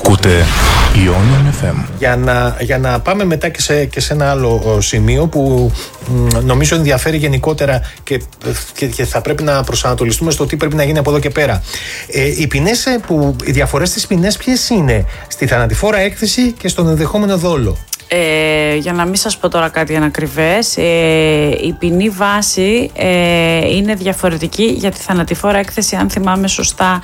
Ακούτε Ionian FM. Για να πάμε μετά και σε ένα άλλο σημείο που νομίζω ενδιαφέρει γενικότερα και θα πρέπει να προσανατολιστούμε στο τι πρέπει να γίνει από εδώ και πέρα. Οι διαφορές στις ποινές ποιες είναι στη θανατηφόρα έκθεση και στον ενδεχόμενο δόλο? Για να μην σας πω τώρα κάτι ανακριβές, η ποινή βάση είναι διαφορετική για τη θανατηφόρα έκθεση, αν θυμάμαι σωστά,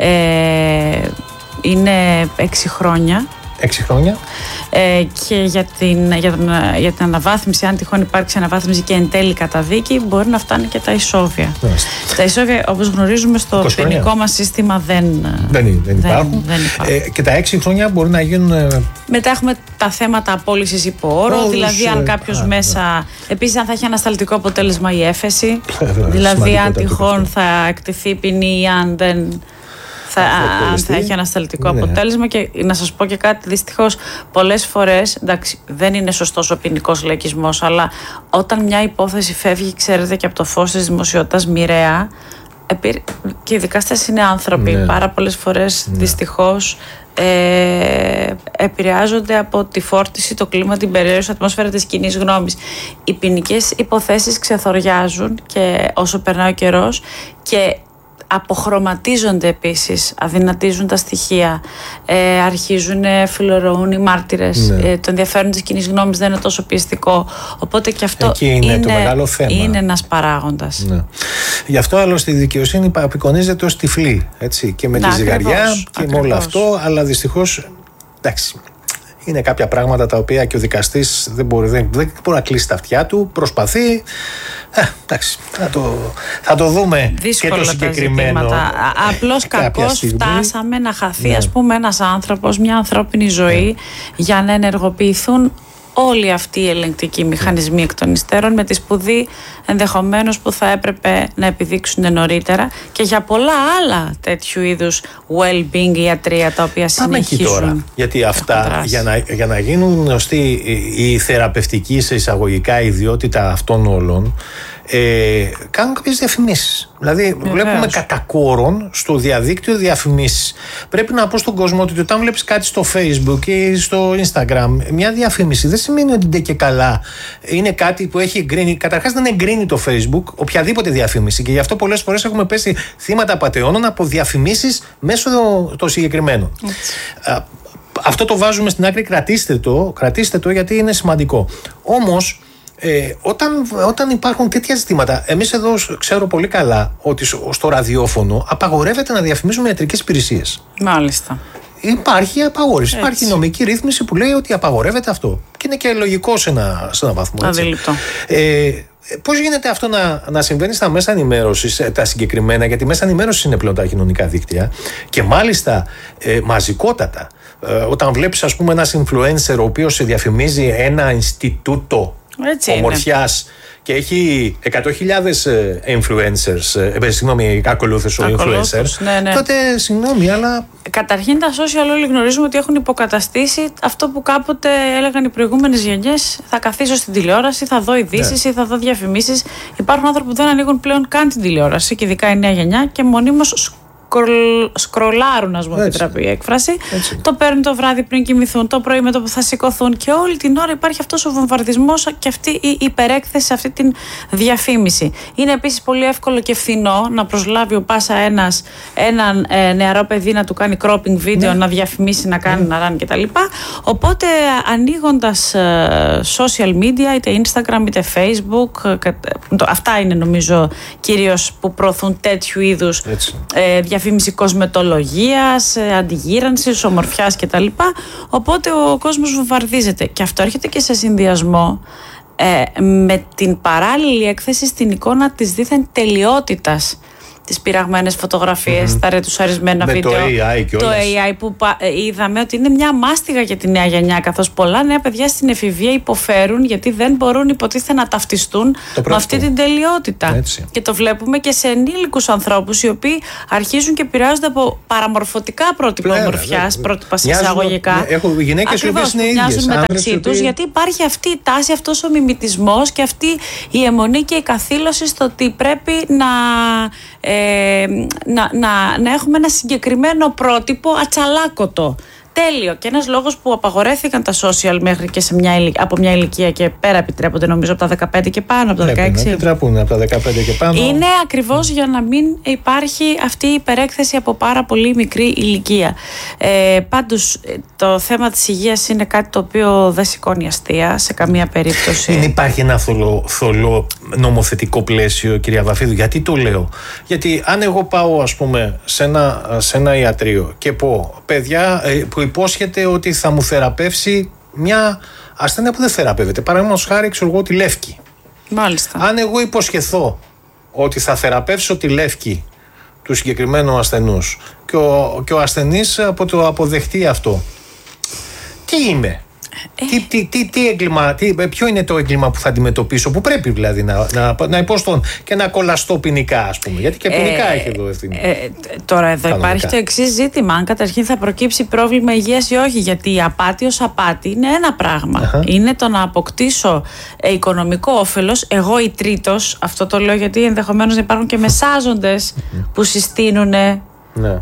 είναι 6 χρόνια. 6 χρόνια. Και για την αναβάθμιση, αν τυχόν υπάρξει αναβάθμιση και εν τέλει καταδίκη, μπορεί να φτάνει και τα ισόβια. Τα ισόβια, όπως γνωρίζουμε, στο ποινικό μας σύστημα δεν υπάρχουν. Και τα 6 χρόνια μπορεί να γίνουν. Μετά έχουμε τα θέματα απόλυσης υπό όρο, δηλαδή αν κάποιος μέσα. Επίσης, αν θα έχει ανασταλτικό αποτέλεσμα η έφεση. Δηλαδή, αν τυχόν θα εκτεθεί ποινή ή αν δεν. Θα έχει ανασταλτικό αποτέλεσμα. Και να σας πω και κάτι, δυστυχώς πολλές φορές, εντάξει, δεν είναι σωστός ο ποινικός λαϊκισμός, αλλά όταν μια υπόθεση φεύγει, ξέρετε, και από το φως της δημοσιότητας μοιραία, και οι δικαστές είναι άνθρωποι, πάρα πολλές φορές δυστυχώς επηρεάζονται από τη φόρτιση, το κλίμα, την περιέργεια, ατμόσφαιρα της κοινής γνώμης. Οι ποινικές υποθέσεις ξεθοριάζουν και όσο περνάει ο καιρός και αποχρωματίζονται επίσης, αδυνατίζουν τα στοιχεία, αρχίζουν, φιλορροούν οι μάρτυρες, το ενδιαφέρον της κοινής γνώμης δεν είναι τόσο πιεστικό, οπότε και αυτό είναι το μεγάλο θέμα. Είναι ένας παράγοντας. Γι' αυτό άλλωστε η δικαιοσύνη απεικονίζεται ως τυφλή, έτσι, και με τη ζυγαριά και με όλο αυτό, αλλά δυστυχώς, εντάξει, είναι κάποια πράγματα τα οποία και ο δικαστής δεν μπορεί να κλείσει τα αυτιά του, προσπαθεί. Εντάξει, θα το δούμε. Δύσκολα και το συγκεκριμένο. Απλώς κακώς φτάσαμε να χαθεί, ας πούμε, ένας άνθρωπος, μια ανθρώπινη ζωή, για να ενεργοποιηθούν όλοι αυτοί οι ελεγκτικοί μηχανισμοί εκ των υστέρων με τη σπουδή ενδεχομένως που θα έπρεπε να επιδείξουν νωρίτερα και για πολλά άλλα τέτοιου είδους well-being ιατρία τα οποία συνεχίζουν. Πάμε εκεί τώρα, γιατί αυτά για να γίνουν γνωστή η θεραπευτική σε εισαγωγικά ιδιότητα αυτών όλων, κάνουν κάποιες διαφημίσεις. Δηλαδή βλέπουμε κατά κόρον στο διαδίκτυο διαφημίσεις. Πρέπει να πω στον κόσμο ότι όταν βλέπεις κάτι στο Facebook ή στο Instagram, μια διαφήμιση δεν σημαίνει ότι δεν και καλά είναι κάτι που έχει εγκρίνει. Καταρχάς δεν εγκρίνει το Facebook οποιαδήποτε διαφήμιση και γι' αυτό πολλές φορές έχουμε πέσει θύματα απατεώνων από διαφημίσεις μέσω των συγκεκριμένων. Αυτό το βάζουμε στην άκρη, κρατήστε το γιατί είναι σημαντικό. Όμως όταν υπάρχουν τέτοια ζητήματα, εμείς εδώ ξέρω πολύ καλά ότι στο ραδιόφωνο απαγορεύεται να διαφημίζουμε ιατρικές υπηρεσίες. Μάλιστα. Υπάρχει απαγόρευση. Υπάρχει νομική ρύθμιση που λέει ότι απαγορεύεται αυτό. Και είναι και λογικό σε ένα βαθμό. Αντιληπτό. Πώς γίνεται αυτό να συμβαίνει στα μέσα ενημέρωσης, τα συγκεκριμένα, γιατί μέσα ενημέρωσης είναι πλέον τα κοινωνικά δίκτυα και μάλιστα μαζικότατα. Όταν βλέπεις, ας πούμε, ένας influencer ο οποίος διαφημίζει ένα Ινστιτούτο ομορφιάς και έχει 100.000 influencers, ακολούθες ο influencer, τότε συγγνώμη, αλλά. Καταρχήν τα social όλοι γνωρίζουμε ότι έχουν υποκαταστήσει αυτό που κάποτε έλεγαν οι προηγούμενες γενιές. Θα καθίσω στην τηλεόραση, θα δω ειδήσεις ή θα δω διαφημίσεις. Υπάρχουν άνθρωποι που δεν ανοίγουν πλέον καν την τηλεόραση και ειδικά η νέα γενιά και μονίμως σκρολάρουν, ας μου επιτραπεί η έκφραση. Το παίρνουν το βράδυ πριν κοιμηθούν, το πρωί με το που θα σηκωθούν και όλη την ώρα υπάρχει αυτός ο βομβαρδισμός και αυτή η υπερέκθεση σε αυτή την διαφήμιση. Είναι επίσης πολύ εύκολο και φθηνό να προσλάβει ο πάσα έναν νεαρό παιδί να του κάνει cropping βίντεο, να διαφημίσει, να κάνει να ράνει κτλ. Οπότε ανοίγοντας social media, είτε Instagram είτε Facebook, αυτά είναι νομίζω κυρίως που προωθούν τέτοιου είδους διαφήμιση κοσμετολογίας, αντιγύρανσης, ομορφιάς κτλ. Οπότε ο κόσμος βομβαρδίζεται. Και αυτό έρχεται και σε συνδυασμό με την παράλληλη έκθεση στην εικόνα της δίθεν τελειότητας. Τις πειραγμένες φωτογραφίες, τα ρετουσαρισμένα βίντεο. Το AI που είδαμε ότι είναι μια μάστιγα για τη νέα γενιά, καθώς πολλά νέα παιδιά στην εφηβεία υποφέρουν γιατί δεν μπορούν υποτίθεται να ταυτιστούν με αυτή την τελειότητα. Και το βλέπουμε και σε ενήλικους ανθρώπους οι οποίοι αρχίζουν και επηρεάζονται από παραμορφωτικά πρότυπα ομορφιάς, πρότυπα εισαγωγικά. Έχουν γυναίκες οι οποίες είναι ίδιες. Μοιάζουν μεταξύ τους, γιατί υπάρχει αυτή η τάση, αυτός ο μιμητισμός και αυτή η αιμονή και η καθήλωση στο ότι πρέπει να έχουμε ένα συγκεκριμένο πρότυπο ατσαλάκωτο Τέλειο. Και ένας λόγος που απαγορεύτηκαν τα social μέχρι και από μια ηλικία και πέρα επιτρέπονται, νομίζω, από τα 15 και πάνω, από τα 16. Να επιτρέπουν από τα 15 και πάνω. Είναι ακριβώς για να μην υπάρχει αυτή η υπερέκθεση από πάρα πολύ μικρή ηλικία. Πάντως, το θέμα της υγείας είναι κάτι το οποίο δεν σηκώνει αστεία σε καμία περίπτωση. Δεν υπάρχει ένα θολό νομοθετικό πλαίσιο, κυρία Βαφίδου. Γιατί το λέω? Γιατί αν εγώ πάω, ας πούμε, σε ένα ιατρείο και πω, παιδιά, που υπόσχεται ότι θα μου θεραπεύσει μια ασθένεια που δεν θεραπεύεται, παραδείγματος χάρη, ξέρω εγώ, τη λεύκη. Μάλιστα. Αν εγώ υποσχεθώ ότι θα θεραπεύσω τη λεύκη του συγκεκριμένου ασθενούς και ο ασθενής το αποδεχτεί αυτό, τι είμαι? Τι έγκλημα, ποιο είναι το έγκλημα που θα αντιμετωπίσω, που πρέπει δηλαδή να υποστώ και να κολλαστώ ποινικά, ας πούμε? Γιατί και ποινικά έχει εδώ ευθύνη. Τώρα εδώ υπάρχει το εξής ζήτημα: αν καταρχήν θα προκύψει πρόβλημα υγείας ή όχι. Γιατί η απάτη ως απάτη είναι ένα πράγμα. Είναι το να αποκτήσω οικονομικό όφελος. Εγώ η τρίτος, αυτό το λέω γιατί ενδεχομένως να υπάρχουν και μεσάζοντες που συστήνουν. Ναι.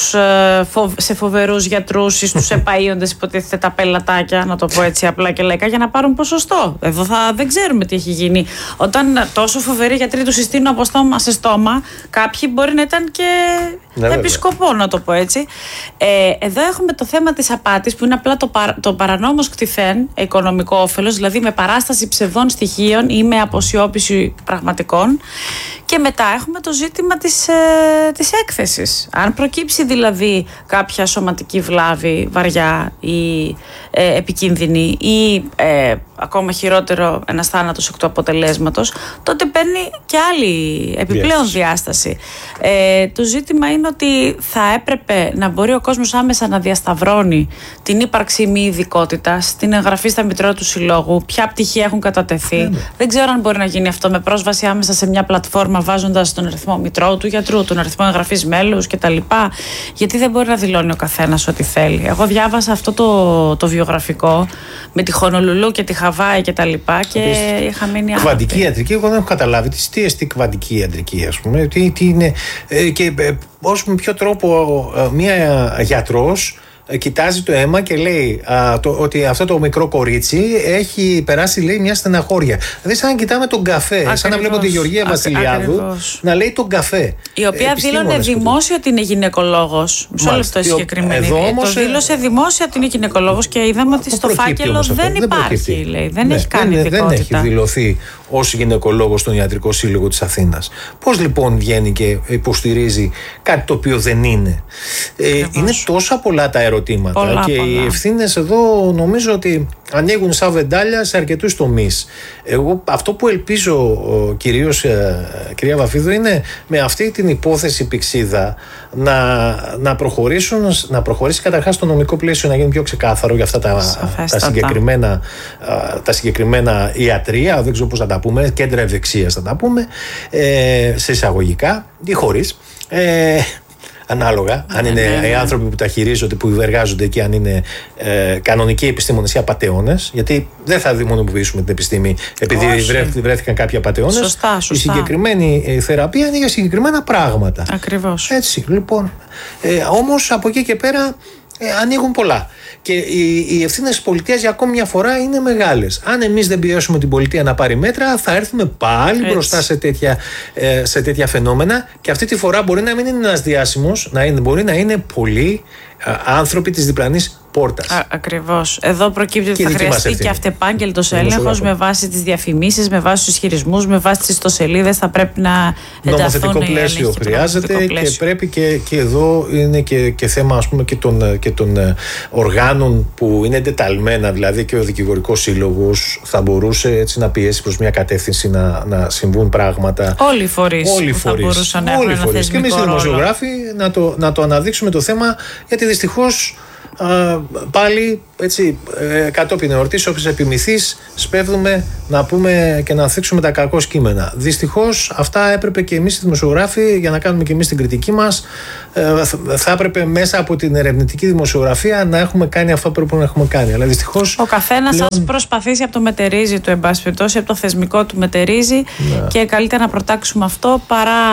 Σε φοβερούς γιατρούς ή στους επαΐοντες, υποτίθεται, τα πελατάκια, να το πω έτσι απλά και λαϊκά, για να πάρουν ποσοστό. Εδώ δεν ξέρουμε τι έχει γίνει. Όταν τόσο φοβεροί γιατροί του συστήνουν από στόμα σε στόμα, κάποιοι μπορεί να ήταν και επισκοπό, να το πω έτσι. Εδώ έχουμε το θέμα της απάτης, που είναι απλά το παρανόμως κτηθέν οικονομικό όφελος, δηλαδή με παράσταση ψευδών στοιχείων ή με αποσιώπηση πραγματικών. Και μετά έχουμε το ζήτημα της έκθεσης. Αν προκύψει δηλαδή κάποια σωματική βλάβη βαριά ή επικίνδυνη ή ακόμα χειρότερο ένας θάνατος εκ του αποτελέσματος, τότε παίρνει και άλλη επιπλέον διάσταση. Το ζήτημα είναι ότι θα έπρεπε να μπορεί ο κόσμος άμεσα να διασταυρώνει την ύπαρξη μη ειδικότητας, την εγγραφή στα μητρώα του συλλόγου, ποια πτυχία έχουν κατατεθεί. Δεν ξέρω αν μπορεί να γίνει αυτό με πρόσβαση άμεσα σε μια πλατφόρμα, βάζοντας τον αριθμό μητρώου του γιατρού, τον αριθμό εγγραφής μέλους κτλ. Γιατί δεν μπορεί να δηλώνει ο καθένας ό,τι θέλει. Εγώ διάβασα αυτό το βιογραφικό με τη Χονολουλού και τη Χαβάη κτλ. Και είχα μείνει άθικη. Κβαντική ιατρική, εγώ δεν έχω καταλάβει τι εστί κβαντική ιατρική, ας πούμε. Τι είναι. Και ως με ποιο τρόπο μία γιατρός κοιτάζει το αίμα και λέει ότι αυτό το μικρό κορίτσι έχει περάσει, λέει, μια στεναχώρια. Δηλαδή, σαν να κοιτάμε τον καφέ. Ακριβώς. Σαν να βλέπω τη Γεωργία Βασιλιάδου να λέει τον καφέ. Η οποία δήλωνε δημόσια ότι είναι γυναικολόγος. Μισό λεπτό συγκεκριμένη. Το δήλωσε δημόσια ότι είναι γυναικολόγος και είδαμε ότι στο φάκελο δεν υπάρχει. Λέει. Δεν έχει κάνει ειδικότητα. Δεν έχει δηλωθεί ως γυναικολόγος στον Ιατρικό Σύλλογο της Αθήνας. Πώς λοιπόν βγαίνει και υποστηρίζει κάτι το οποίο δεν είναι? Είναι τόσα πολλά τα ερωτήματα και οι ευθύνες εδώ νομίζω ότι ανοίγουν σαν βεντάλια σε αρκετούς τομείς. Εγώ αυτό που ελπίζω κυρίως, κυρία Βαφίδου, είναι με αυτή την υπόθεση Πηξίδα να προχωρήσει καταρχάς το νομικό πλαίσιο, να γίνει πιο ξεκάθαρο για αυτά τα συγκεκριμένα ιατρεία, δεν ξέρω πώς θα τα πούμε, κέντρα ευδεξίας θα τα πούμε, σε εισαγωγικά ή χωρίς. Ανάλογα, αν είναι οι άνθρωποι που τα χειρίζονται, που εργάζονται εκεί, αν είναι κανονικοί επιστήμονες ή απατεώνες, γιατί δεν θα δημονοποιήσουμε την επιστήμη επειδή βρέθηκαν κάποιοι απατεώνες. Σωστά. Η συγκεκριμένη θεραπεία είναι για συγκεκριμένα πράγματα. Ακριβώς. Έτσι, λοιπόν. Όμως από εκεί και πέρα ανοίγουν πολλά. Και οι ευθύνες της πολιτείας για ακόμη μια φορά είναι μεγάλες. Αν εμείς δεν πιέσουμε την πολιτεία να πάρει μέτρα, θα έρθουμε πάλι μπροστά σε τέτοια φαινόμενα, και αυτή τη φορά μπορεί να μην είναι ένας διάσημος, μπορεί να είναι πολλοί άνθρωποι της διπλανής πόρτας. Ακριβώς. Εδώ προκύπτει ότι θα χρειαστεί και αυτεπάγγελτος έλεγχος με βάση τις διαφημίσεις, με βάση τους ισχυρισμούς, με βάση τις ιστοσελίδες. Θα πρέπει να ενταθούν. Νομοθετικό πλαίσιο χρειάζεται και πρέπει και εδώ είναι και θέμα, ας πούμε, και των οργάνων που είναι εντεταλμένα. Δηλαδή και ο Δικηγορικός Σύλλογος θα μπορούσε έτσι να πιέσει προς μια κατεύθυνση να συμβούν πράγματα. Όλοι οι φορείς θα μπορούσαν να έχουν ένα θεσμικό ρόλο. Και εμείς οι δημοσιογράφοι να το αναδείξουμε το θέμα, γιατί δυστυχώς πάλι έτσι κατόπιν εορτής, όποιες επιμηθείς, σπέβδουμε να πούμε και να θίξουμε τα κακό κείμενα. Δυστυχώς αυτά έπρεπε και εμείς οι δημοσιογράφοι, για να κάνουμε και εμείς την κριτική μας, θα έπρεπε μέσα από την ερευνητική δημοσιογραφία να έχουμε κάνει αυτό που πρέπει να έχουμε κάνει. Αλλά δυστυχώς ο καθένας σας προσπαθήσει από το μετερίζει του, εν πάση περιπτώσει, από το θεσμικό του μετερίζει, και καλύτερα να προτάξουμε αυτό παρά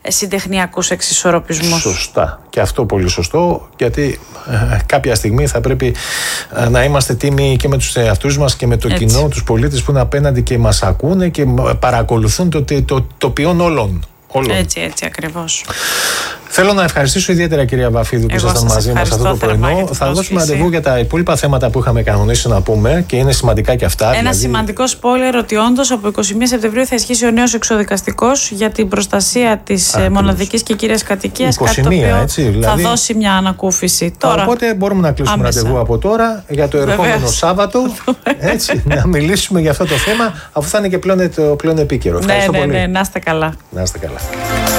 συντεχνιακούς εξισορροπισμούς. Σωστά. Και αυτό πολύ σωστό, γιατί κάποια στιγμή θα πρέπει να είμαστε τίμοι και με τους εαυτούς μας και με το κοινό, τους πολίτες που είναι απέναντι και μας ακούνε και παρακολουθούν το ποιόν όλων. Έτσι ακριβώς. Θέλω να ευχαριστήσω ιδιαίτερα, κυρία Βαφίδου, που ήσασταν μαζί μας αυτό το πρωινό. Θα δώσουμε ραντεβού για τα υπόλοιπα θέματα που είχαμε κανονίσει να πούμε και είναι σημαντικά και αυτά. Ένα σημαντικό spoiler ότι όντως από 21 Σεπτεμβρίου θα ισχύσει ο νέος εξοδικαστικός για την προστασία της μοναδικής και κύριας κατοικίας. 21, κάτι το οποίο έτσι, δηλαδή... θα δώσει μια ανακούφιση. Τώρα, οπότε μπορούμε να κλείσουμε ραντεβού από τώρα για το ερχόμενο Σάββατο. Έτσι, να μιλήσουμε για αυτό το θέμα, αφού θα είναι και πλέον επίκαιρο. Ευχαριστώ πολύ. Ναι, να είστε καλά. Να είστε καλά.